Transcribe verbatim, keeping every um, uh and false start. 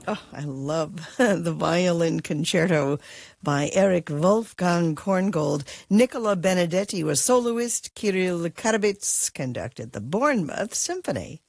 Oh, I love the violin concerto by Eric Wolfgang Korngold. Nicola Benedetti was soloist. Kirill Karabits conducted the Bournemouth Symphony.